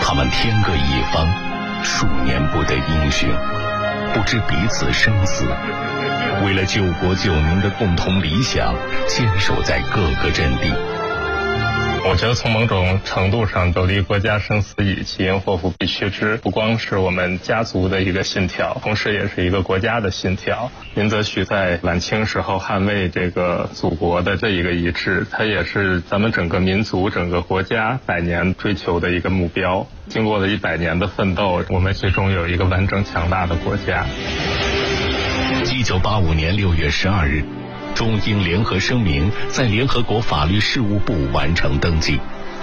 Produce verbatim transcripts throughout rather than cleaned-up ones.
他们天各一方，数年不得音讯，不知彼此生死，为了救国救民的共同理想，坚守在各个阵地。 我觉得从某种程度上，斗立国家生死以，其因祸福必须知，不光是我们家族的一个信条，同时也是一个国家的信条。林则徐在晚清时候捍卫这个祖国的这一个遗志，它也是咱们整个民族、整个国家百年追求的一个目标。经过了一百年的奋斗，我们最终有一个完整强大的国家。 一九八五年六月十二日，中英联合声明在联合国法律事务部完成登记。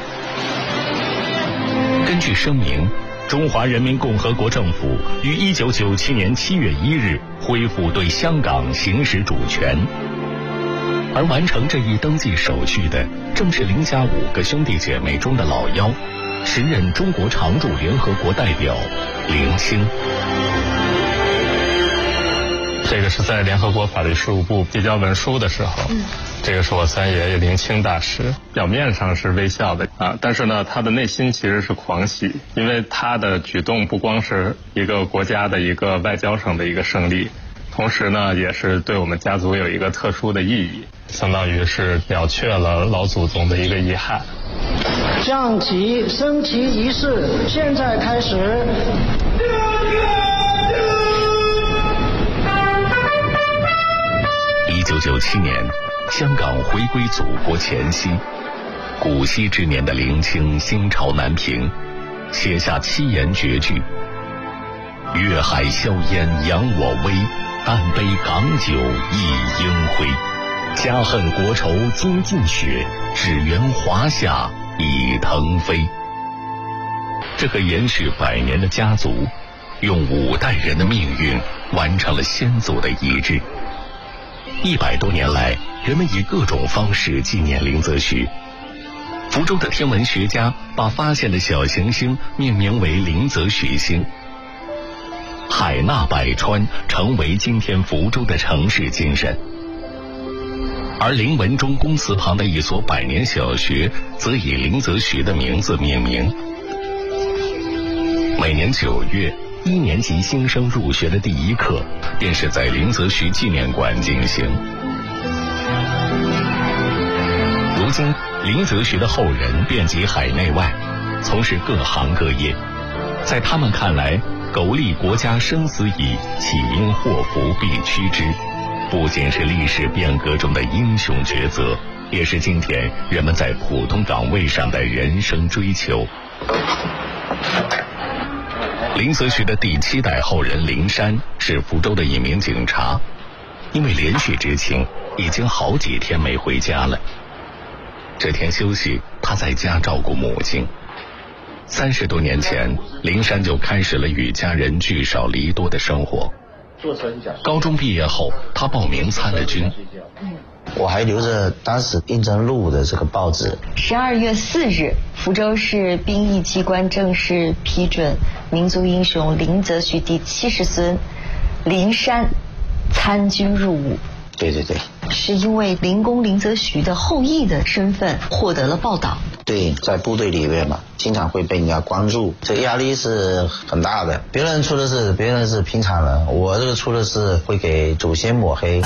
根据声明，中华人民共和国政府于一九九七年七月一日恢复对香港行使主权。而完成这一登记手续的，正是林家五个兄弟姐妹中的老幺，时任中国常驻联合国代表林清。 这个是在联合国法律事务部递交文书的时候，嗯、这个是我三爷爷林清大使，表面上是微笑的啊，但是呢，他的内心其实是狂喜，因为他的举动不光是一个国家的一个外交上的一个胜利，同时呢，也是对我们家族有一个特殊的意义，相当于是了却了老祖宗的一个遗憾。 降旗升旗仪式现在开始。 一九九七年，香港回归祖国前夕，古稀之年的林清心潮难平，写下七言绝句：粤海硝烟扬我威，但杯港酒忆英辉。家恨国仇今尽雪，只缘华夏已腾飞。这个延续百年的家族，用五代人的命运完成了先祖的遗志。一百多年来，人们以各种方式纪念林则徐。福州的天文学家把发现的小行星命名为林则徐星。海纳百川成为今天福州的城市精神。而林文中公祠旁的一所百年小学则以林则徐的名字命名。每年九月，一年级新生入学的第一课便是在林则徐纪念馆进行。如今，林则徐的后人遍及海内外，从事各行各业，在他们看来，苟利国家生死以，岂因祸福必趋之，不仅是历史变革中的英雄抉择，也是今天人们在普通岗位上的人生追求。林则徐的第七代后人林山是福州的一名警察，因为连续执勤，已经好几天没回家了。这天休息，他在家照顾母亲。三十多年前，林山就开始了与家人聚少离多的生活。高中毕业后，他报名参了军。 我还留着当时应征入伍的这个报纸。 十二月四日，福州市兵役机关正式批准民族英雄林则徐第七十孙林山参军入伍。 对对对， 是因为林公林则徐的后裔的身份获得了报道。 对，在部队里面嘛，经常会被人家关注，这个压力是很大的。别人出的是别人是平常人，我这个出的是会给祖先抹黑。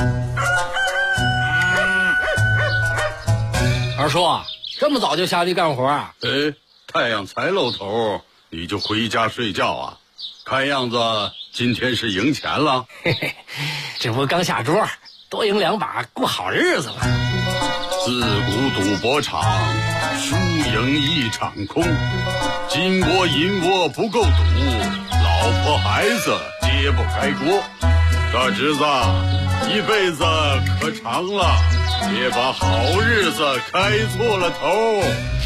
二叔啊，这么早就下地干活啊？ 哎，太阳才露头，你就回家睡觉啊？看样子今天是赢钱了。 嘿嘿，这不刚下桌，多赢两把，过好日子了。 自古赌博场，输赢一场空。金窝银窝不够赌，老婆孩子揭不开锅。大侄子，一辈子可长了，别把好日子开错了头。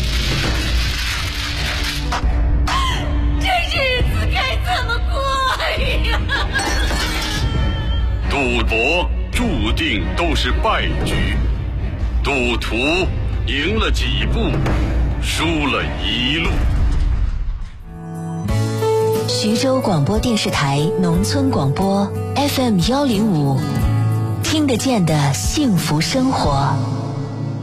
这日子该怎么过呀？ 赌博注定都是败局，赌徒赢了几步，输了一路。 徐州广播电视台农村广播 F M 幺零五，听得见的幸福生活。